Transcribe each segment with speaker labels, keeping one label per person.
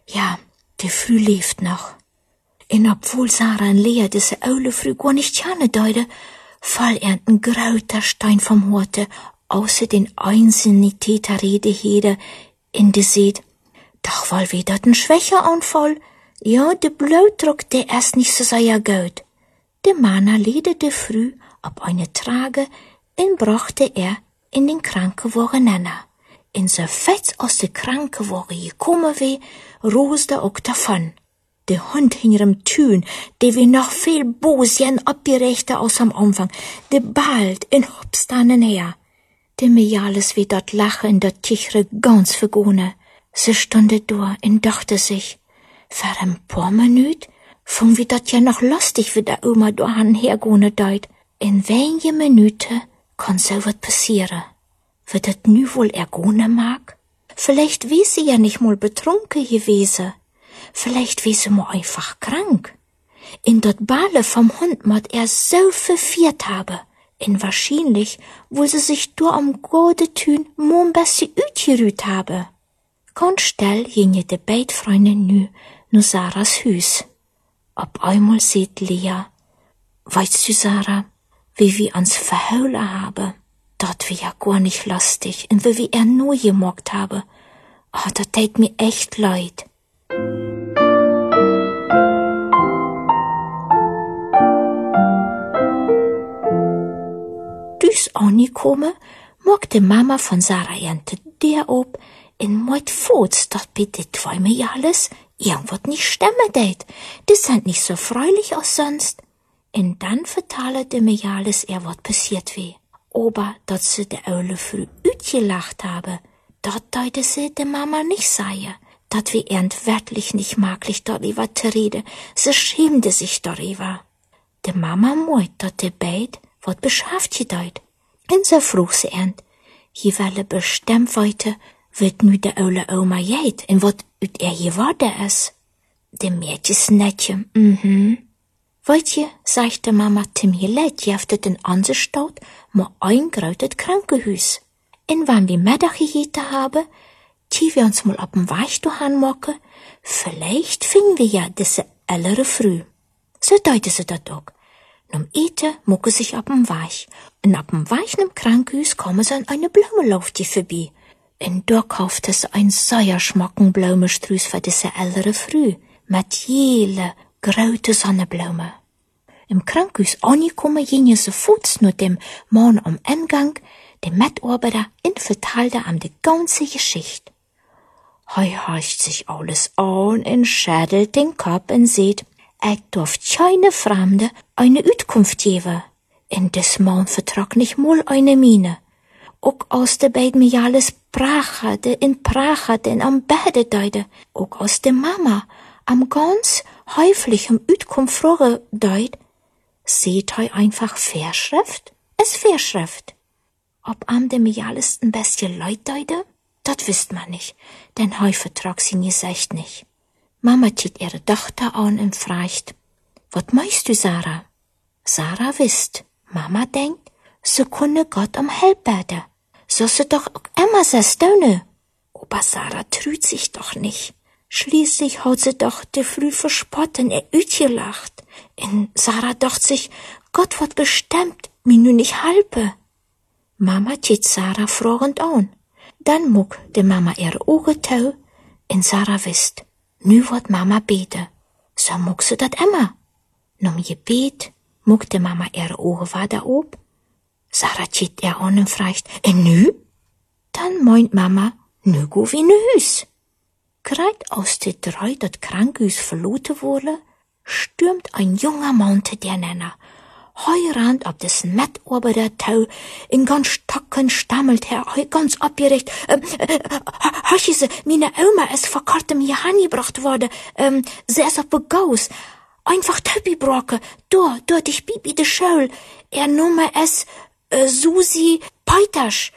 Speaker 1: Ja, de Früh lebt noch. En obwohl Sarah und Lea diese Eule Früh gar nicht gerne deute, fall er ein grauter Stein vom Horte, außer den einzelnen Täterrede heder in de Seed. Doch wohl wieder ein schwächer Anfall. Ja, de Blutdruck, der erst nicht so sehr gut. De Mann ledete früh ab eine Trage, und brachte er in den Krankenwagen nenner. In so fetz aus de Krankenwagen gekommen weh, roste auch davon. De Hund hinterm Tün, der wie noch viel bosien abgerechter aus am Anfang, de bald in Hopstanen her. De Mejales wie dort lachen in der Tichere ganz vergone. Sie stunde durch und dachte sich, für ein paar Minuten fing wie dat ja noch lustig wie der Oma dahan hergone deut. In wenige Minuten kann so wat passieren. Wird dat nu wohl ergone mag? Vielleicht wie sie ja nicht mal betrunken gewesen. Vielleicht wie sie mal einfach krank. In dat Bale vom Hund mat so verfiert habe. Und wahrscheinlich, wo sie sich durch am gode Tün mon bessie utgerüht habe. Ganz still ginge de beid Freunde nu Sarahs Hüs. Ab einmal seht Lea, weißt du, Sarah, wie wir uns verheulen habe? Dort wie ja gar nicht lustig, und wie er nur gemockt habe. Oh, das tät mir echt leid. Düs angekommen, mockte Mama von Sarah ernte der ob, in moit Fots, dat bitte zwei Mejales, irgendwas nicht stemmen deit. Das sind nicht so freulich als sonst. Und dann vertalte Mejales wat passiert weh. Aber, dat sie de Eule früh utgelacht habe, dat deute sie de Mama nicht seie. Dat wie wirklich nicht maglich darüber zu reden. Sie schämte sich darüber. De Mama moit, dat de beid wat beschäftigt deut. Und so frug sie hier welle bestimmt weiter, wird nu de Eule Oma jeit, en wat ut geworden is. De Mädjes netje, Weet je, sagte Mama zu mir, leid jeftet in onze Stadt maar ein grautet Krankenhuis. En wann wir Mittag gegeten haben, die wir uns mal auf dem Weg dahin machen, vielleicht finden wir ja diese ältere Früh. So deute sie dat auch. Nom Eten mucke sich auf dem Weg. Und auf dem Weg im Krankenhuis kommen sie an eine Blumenlaufte vorbei. Und da kaufte sie ein sehr schmacken Blumenstrüß für diese ältere Früh, mit jele, graute Sonnenblumen. Im Krankenhaus angekommen gingen sie fuß nur dem Mann am Eingang, dem Mitarbeiter, und verteilte ihm die ganze Geschichte. Horcht sich alles an und schädelt den Kopf und sieht, darf keine Fremde eine Utkunft geben. Und des Mann vertrag nicht mal eine Miene. Auch aus der beiden Mejales prachete und am Bede deute. Auch aus der Mama am ganz häufigem Utkunft fragen deut, seht hei einfach Verschrift? Es Verschrift. Ob am dem Mejales ein bisschen Leid deute? Dat wisst man nicht, denn hei vertrag sie gesagt nicht. Mama tiet ihre Tochter an und fragt, wat meinst du, Sarah? Sarah wisst, Mama denkt, so kunne Gott am Help beten. So se doch auch immer se stone. Aber Sarah trüht sich doch nicht. Schließlich hat sie doch de Früh verspotten, utgelacht. Und Sarah dacht sich, Gott wird bestimmt mir nu nicht halpe. Mama tiet Sarah fragend an. Dann muck de Mama ihre Augen tau, und Sarah wisst, nu wird Mama bete. So muck sie dat immer. Nom Gebet muck de Mama ihre Augen weiter ob. Sarah tiet an und fragt, nu? Dann meint Mama, nu go wie in Hüs. Grad aus de drei dat Krankenhaus verloten wurde, stürmt ein junger Mann zu der Nenner. Heurand ab des Mitarbeiter tau, in ganz Stocken stammelt er, ganz abgericht. Haschise, meine Oma ist vor kurzem hier angebracht worden, sie ist auf Begaus. Einfach Töppi-Brocke, dort ich Bibi de Schöll. Nummer es, Susi Peitasch,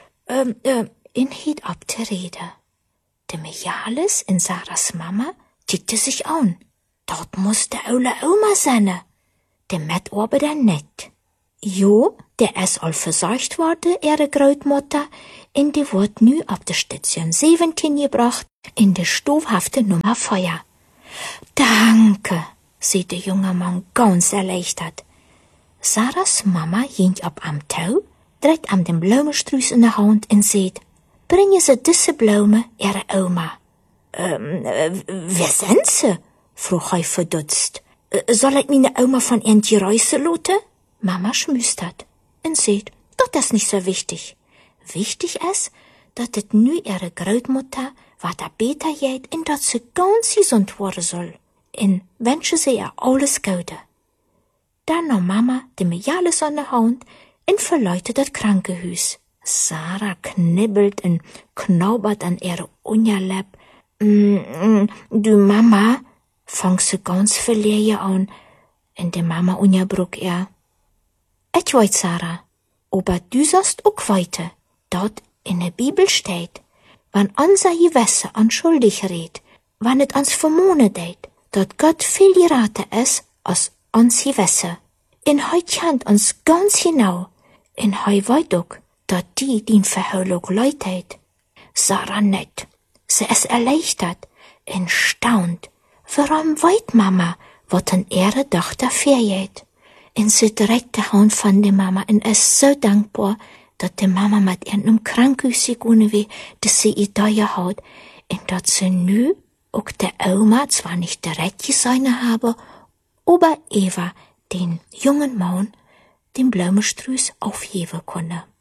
Speaker 1: in hiet ab te rede. De Mejales in Sarahs Mama tickte sich an. Dort muss der Eule Oma sein. Der Mitarbeiter nicht. Jo, der ist all versagt worden, ihre Großmutter, en die wordt nu op de station 17 gebracht, in de stoofhafte Nummer Feuer. Danke, zei de junge Mann ganz erleichtert. Sarahs Mama ging op am touw, dreht am den Blumenstruus in de hand en zei, bringen ze diese Blumen ihre Oma. Wer sind sie? Vroeg hij verdutst. Soll ich meine Oma von ihren Reise lassen? Mama schmüstert en zei, dat is nicht so wichtig. Wichtig is, dat het nu ihre Grootmutter wat er beter geht en dat ze ganz gesund worden soll. En wensche ze ihr alles Gute. Dan nam Mama de Mejalis an de hand en verluidt het krankenhuis. Sarah knibbelt en knabbert an ihre Unterlippe. Du Mama, fangt ze ganz verlegen an, en de Mama unterbrug Ich weet, Sarah, aber du sollst auch weiter, dort in der Bibel steht, wann unser Gewässer anschuldig redt, wann het uns vermohnen deed, dat Gott viel geraten is als ons Gewässer. En hij kent ons ganz genau, en hij weet ook, dat die Verheullung leid heeft. Sarah nicht. Sie ist erleichtert, erstaunt. Warum weet Mama, wat an ihre Tochter vergeht? En sie dreht de hand van de Mama en is so dankbaar, dat de Mama met ihrem Krankenhuis gegaan wie, dass sie Idee hat, en dat sie nu ook de Oma zwar nicht direkt gesehen habe, aber Eva, den jungen Mann, den Blumenstruus aufgeben konnte.